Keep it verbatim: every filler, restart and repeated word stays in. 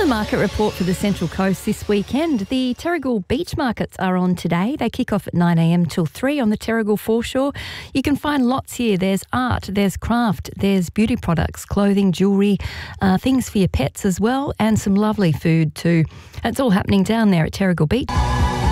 The market report for the Central Coast this weekend. The Terrigal Beach Markets are on today. They kick off at nine a m till three on the Terrigal foreshore. You can find lots here. There's art, there's craft, there's beauty products, clothing, jewellery, uh, things for your pets as well, and some lovely food too. It's all happening down there at Terrigal Beach.